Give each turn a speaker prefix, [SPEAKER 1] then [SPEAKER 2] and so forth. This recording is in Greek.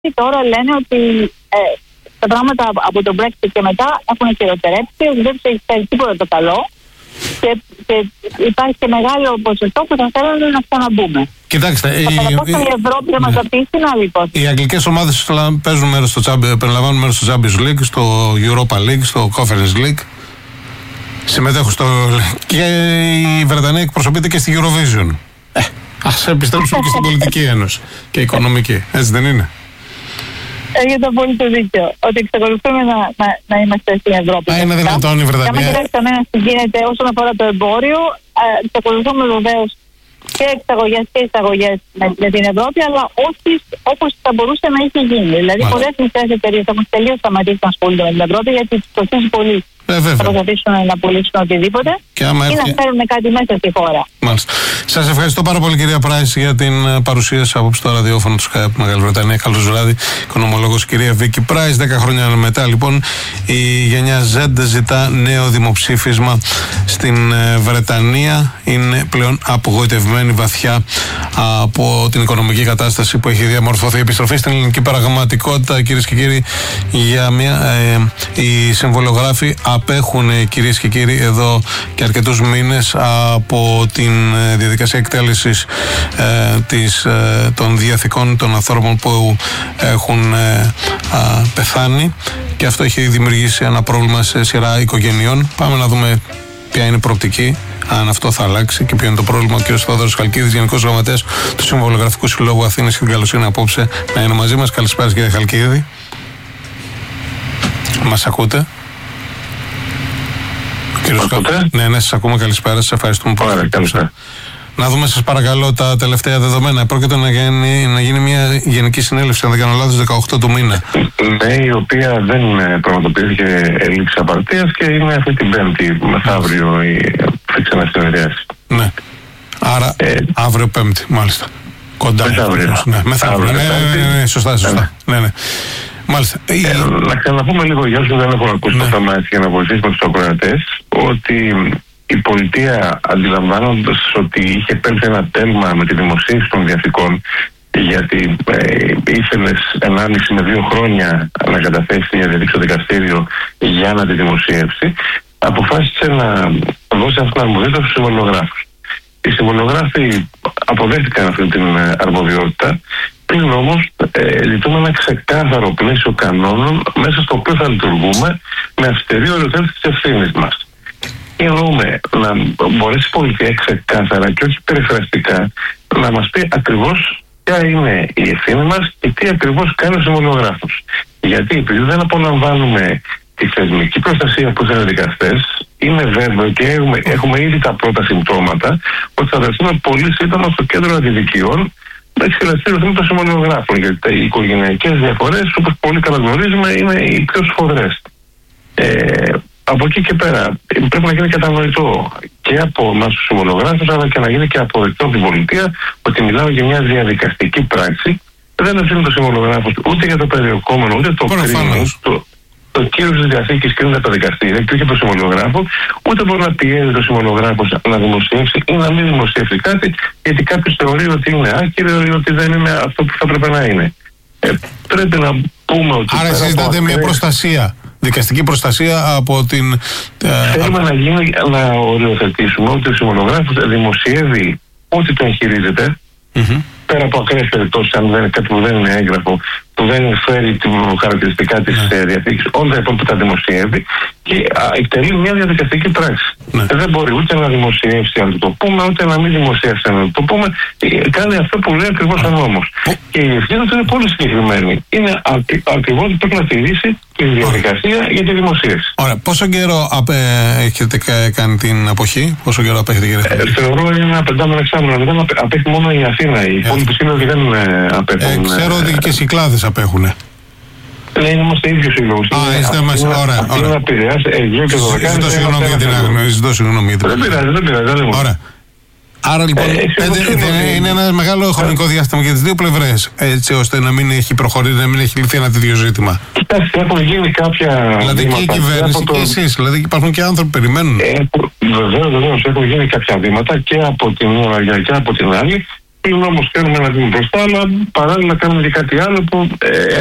[SPEAKER 1] τώρα λένε ότι τα πράγματα από το Brexit και μετά έχουν χειροτερέψει, ότι δεν τους έχει φέρει τίποτα το καλό και υπάρχει και μεγάλο ποσοστό που θα θέλουν να ξαναμπούμε.
[SPEAKER 2] Κοιτάξτε,
[SPEAKER 1] η Ευρώπη θα μας αφήσει να λοιπόν.
[SPEAKER 2] Οι αγγλικές ομάδες παίζουν μέρος περιλαμβάνουν μέρος στο Champions League, στο Europa League, στο Conference League. Συμμετέχουν και η Βρετανία εκπροσωπείται και στη Eurovision. Ας επιστρέψουμε και στην πολιτική ένωση και οικονομική. Έτσι δεν είναι?
[SPEAKER 1] Έχετε απόλυτο δίκιο. Ότι εξακολουθούμε να είμαστε στην Ευρώπη.
[SPEAKER 2] Είναι δυνατόν η Βρετανία?
[SPEAKER 1] Αν κοιτάξει κανένα τι γίνεται όσον αφορά το εμπόριο, εξακολουθούμε βεβαίως και εξαγωγές και εισαγωγές με την Ευρώπη, αλλά όχι όπως θα μπορούσε να είχε γίνει. Δηλαδή, πολλές μικρές εταιρείες έχουν τελείως σταματήσει να ασχολούνται με την Ευρώπη, γιατί τους κοστίζει πολύ. Θα προσπαθήσουν να πουλήσουν οτιδήποτε ή να φέρουν κάτι μέσα στη χώρα.
[SPEAKER 2] Μάλιστα. Σας ευχαριστώ πάρα πολύ, κυρία Πράις, για την παρουσίαση απόψε στο ραδιόφωνο του Skype Μεγάλη Βρετανία. Καλώς βράδυ, οικονομολόγος κυρία Βίκη Πράις. 10 χρόνια μετά, λοιπόν, η γενιά Z ζητά νέο δημοψήφισμα στην Βρετανία. Είναι πλέον απογοητευμένη βαθιά από την οικονομική κατάσταση που έχει διαμορφωθεί. Επιστροφή στην ελληνική πραγματικότητα, κυρίες και κύριοι, οι συμβολογράφοι απέχουν, κυρίες και κύριοι, εδώ και αρκετούς μήνες από την διαδικασία εκτέλεσης των διαθηκών των ανθρώπων που έχουν πεθάνει, και αυτό έχει δημιουργήσει ένα πρόβλημα σε σειρά οικογενειών. Πάμε να δούμε ποια είναι η προοπτική, αν αυτό θα αλλάξει και ποιο είναι το πρόβλημα. Ο κ. Θόδωρος Χαλκίδης, Γενικός Γραμματέας του Συμβολογραφικού Συλλόγου Αθήνας, και την καλοσύνη απόψε να είναι μαζί μας. Καλησπέρα, κύριε Χαλκίδη. Μας ακούτε? Ναι, σας ακούμε. Καλησπέρα, σας ευχαριστούμε πολύ. Να δούμε, σας παρακαλώ, τα τελευταία δεδομένα. Πρόκειται να γίνει μια γενική συνέλευση, αν δεν κάνω λάθος, 18 του μήνα.
[SPEAKER 3] Ναι, η οποία δεν πραγματοποιήθηκε λήξη απαρτίας και είναι αυτή την Πέμπτη, μεθαύριο, η φίξανα συνεδρίαση.
[SPEAKER 2] Ναι. Άρα αύριο Πέμπτη, μάλιστα. Κοντά. Μεθαύριο. Ναι, σωστά. Ναι. Μάλιστα.
[SPEAKER 3] Να ξαναπούμε λίγο για όσους δεν έχουν ακούσει το θέμα, για να βοηθήσουμε τους ακροατές, ότι η πολιτεία, αντιλαμβάνοντας ότι είχε πέλθει ένα τέλμα με τη δημοσίευση των διαθηκών, γιατί ήθελε 1,5 με 2 χρόνια να καταθέσει μια διαδικασία στο δικαστήριο για να τη δημοσιεύσει, αποφάσισε να δώσει αυτήν την αρμοδιότητα στους συμβολογράφους. Οι συμβολογράφοι αποδέχτηκαν αυτή την αρμοδιότητα. Πλην όμως ζητούμε ένα ξεκάθαρο πλαίσιο κανόνων μέσα στο οποίο θα λειτουργούμε με αυστηρή οριοθέτηση της ευθύνης μας. Εννοούμε να μπορέσει η πολιτεία ξεκάθαρα και όχι περιφραστικά να μας πει ακριβώς ποια είναι η ευθύνη μας και τι ακριβώς κάνει ο συμβολογράφος. Γιατί επειδή δεν απολαμβάνουμε τη θεσμική προστασία που είναι δικαστές, είναι βέβαιο και έχουμε ήδη τα πρώτα συμπτώματα ότι θα βρεθούμε πολύ σύντομα στο κέντρο αντιδικιών με εξελαστήριο θέμα των συμβολογράφων. Γιατί οι οικογενειακές διαφορές, όπως πολύ καλά γνωρίζουμε, είναι οι πιο σφοδρές. Από εκεί και πέρα πρέπει να γίνει κατανοητό και από εμάς τους συμβολογράφους, αλλά και να γίνει και αποδεκτό από την πολιτεία ότι μιλάω για μια διαδικαστική πράξη. Δεν ευθύνει το συμβολογράφος ούτε για το περιεχόμενο, ούτε το κρίνο. Το κύριο της διαθήκης κρίνεται από τα δικαστήρια και όχι από τον συμβολογράφο, ούτε μπορεί να πιέζει το συμβολογράφο να δημοσιεύσει ή να μην δημοσιεύσει κάτι, γιατί κάποιος θεωρεί ότι είναι άκυρο ή ότι δεν είναι αυτό που θα πρέπει να είναι. Πρέπει να πούμε ότι.
[SPEAKER 2] Άρα συζητάτε μια προστασία, δικαστική προστασία από την.
[SPEAKER 3] Θέλουμε να οριοθετήσουμε ότι ο συμβολογράφος δημοσιεύει ό,τι το εγχειρίζεται. Πέρα από ακραίες περιπτώσεις, αν δεν είναι κάτι που δεν είναι έγγραφο, που δεν φέρει την χαρακτηριστικά της διαθήκης, όλα τα υπόλοιπα τα δημοσιεύει και εκτελεί μια διαδικαστική πράξη. Δεν μπορεί ούτε να δημοσιεύσει αν το πούμε, ούτε να μην δημοσιεύσει αν το πούμε. Κάνει αυτό που λέει ακριβώς ο νόμος. Και η ευθύνη του είναι πολύ συγκεκριμένη. Είναι ακριβώς ότι πρέπει να τηρήσει τη διαδικασία για τη δημοσίευση.
[SPEAKER 2] Ωραία. Πόσο καιρό έχετε κάνει την αποχή, πόσο καιρό απέχετε, κύριε Χαλκίδη?
[SPEAKER 3] Θεωρώ είναι ένα 5 εξάμηνο. Δεν απέχει μόνο η Αθήνα. Οι υπόλοιποι σύλλογοι δεν απέχουν.
[SPEAKER 2] Ξέρω ότι και οι Κυκλάδες απέχουνε.
[SPEAKER 3] Ναι, είμαστε ίδιοι σύλλογοι.
[SPEAKER 2] Είστε μαζί. Ωραία. Ζητώ συγγνώμη για την άγνωση.
[SPEAKER 3] Δεν πειράζει.
[SPEAKER 2] Ωραία. Άρα λοιπόν είναι ένα μεγάλο χρονικό διάστημα για τις δύο πλευρές, έτσι ώστε να μην έχει προχωρήσει, να μην έχει λυθεί ένα τέτοιο ζήτημα.
[SPEAKER 3] Κοιτάξτε, έχουν γίνει κάποια.
[SPEAKER 2] Δηλαδή και η κυβέρνηση και εσείς, δηλαδή υπάρχουν και άνθρωποι που περιμένουν.
[SPEAKER 3] Βεβαίως, έχουν γίνει κάποια βήματα και από την μία μεριά και από την άλλη. Πριν όμως κάνουμε ένα βήμα μπροστά, αλλά παράλληλα κάνουμε και κάτι άλλο που